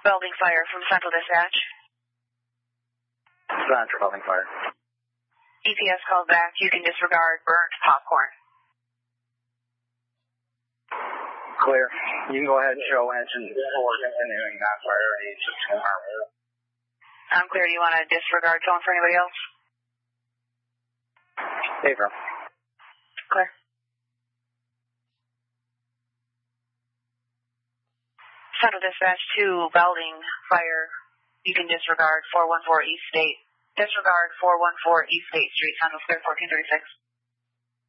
Welding fire from Central Dispatch. Central welding fire. EPS called back. You can disregard burnt popcorn. Clear. You can go ahead and show engine 4 continuing on priority to tomorrow. I'm clear. Do you want to disregard phone for anybody else? Paper. Clear. Central Dispatch 2, welding fire. You can disregard 414 East State. Disregard 414 East State Street, Central Clear 1436.